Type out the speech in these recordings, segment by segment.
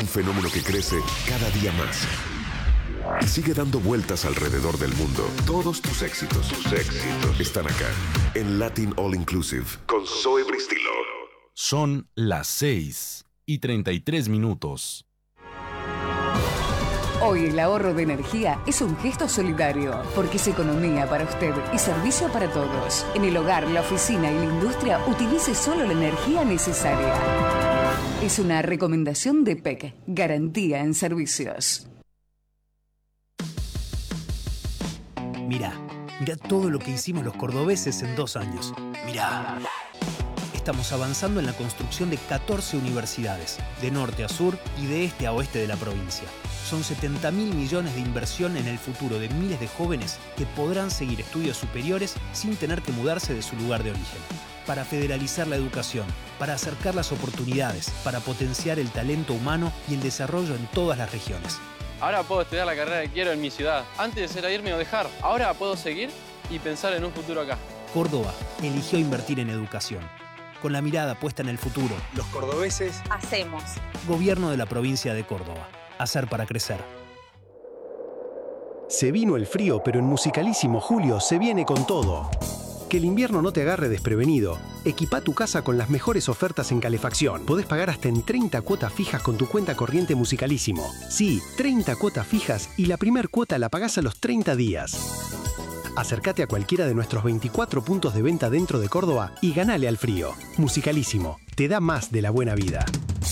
Un fenómeno que crece cada día más y sigue dando vueltas alrededor del mundo. Todos tus éxitos están acá en Latin All Inclusive con Zoe Bristilo. Son las 6:33. Hoy el ahorro de energía es un gesto solidario, porque es economía para usted y servicio para todos. En el hogar, la oficina y la industria, utilice solo la energía necesaria. Es una recomendación de PEC, Garantía en Servicios. Mirá todo lo que hicimos los cordobeses en 2 años. Mirá. Estamos avanzando en la construcción de 14 universidades, de norte a sur y de este a oeste de la provincia. Son 70.000 millones de inversión en el futuro de miles de jóvenes que podrán seguir estudios superiores sin tener que mudarse de su lugar de origen. Para federalizar la educación, para acercar las oportunidades, para potenciar el talento humano y el desarrollo en todas las regiones. Ahora puedo estudiar la carrera que quiero en mi ciudad. Antes era irme o dejar. Ahora puedo seguir y pensar en un futuro acá. Córdoba eligió invertir en educación. Con la mirada puesta en el futuro, los cordobeses hacemos. Gobierno de la provincia de Córdoba. Hacer para crecer. Se vino el frío, pero en Musicalísimo Julio se viene con todo. Que el invierno no te agarre desprevenido. Equipa tu casa con las mejores ofertas en calefacción. Podés pagar hasta en 30 cuotas fijas con tu cuenta corriente Musicalísimo. Sí, 30 cuotas fijas y la primer cuota la pagás a los 30 días. Acércate a cualquiera de nuestros 24 puntos de venta dentro de Córdoba y ganale al frío. Musicalísimo, te da más de la buena vida.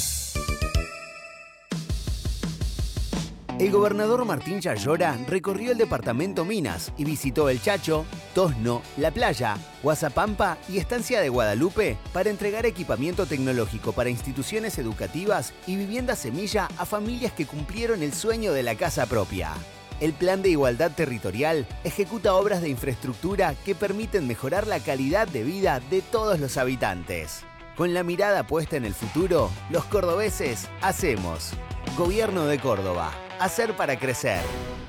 El gobernador Martín Yayora recorrió el departamento Minas y visitó El Chacho, Tosno, La Playa, Guazapampa y Estancia de Guadalupe para entregar equipamiento tecnológico para instituciones educativas y vivienda semilla a familias que cumplieron el sueño de la casa propia. El Plan de Igualdad Territorial ejecuta obras de infraestructura que permiten mejorar la calidad de vida de todos los habitantes. Con la mirada puesta en el futuro, los cordobeses hacemos. Gobierno de Córdoba. Hacer para crecer.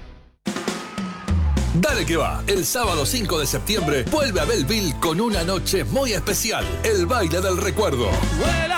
Dale que va, el sábado 5 de septiembre vuelve a Belleville con una noche muy especial, el Baile del Recuerdo. ¡Vuela!